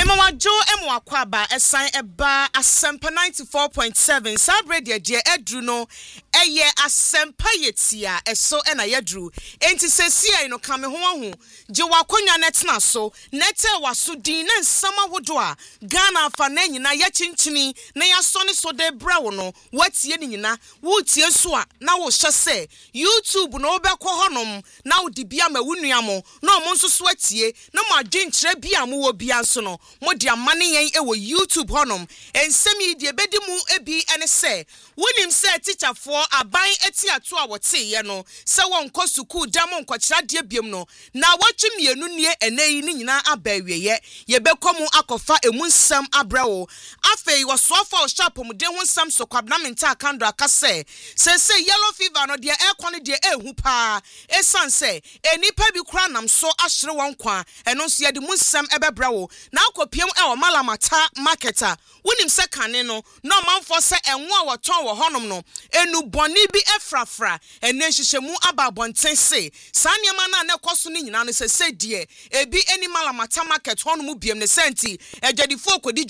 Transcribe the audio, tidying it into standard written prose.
Yemawajo emwakwaba esan eba asempa 94.7 Sabrede de edru no eye asempa yetia eso ena yedru enti sesia no kame ho ahu je wakonwa netna so nete waso din na nsama hodo a Ghana afa na nyina ye chinchini na ya so ne so de brawo no watie ni nyina wo tie so a na wo hye se YouTube no obekọ honom na wo dibia ma wunuamo na omo nso so atie na mo adwenkyere bia mo wo bia nso no mo de amane yen e wo YouTube honom ensemi de bedi mu ebi ene se wonim se teacher for aban eti ato a wote ye no se won kɔ suku da mo nkɔkyera de biem no na watwemienu nie eneyi ni nyina abawieye ye bekomu akɔfa emu nsam abrawo afei wɔsoafa o sharp mu de ho nsam so kwabna menta akando akase se yellow fever no de ekɔ de ehu pa esan se enipa bi kura nam so ahyere won kwa eno nso ye de mu nsam ebebrawo na akɔpiem e o malamata marketer wonim se kane no no manfo se enwo a wɔtɔn wɔ honom no enu bɔni bi efrafra ene hyehyemu aba bonten se saniema na ne kɔso ni nyina no se die ebi eni malamata market honom biem ne senti ejadifo kodi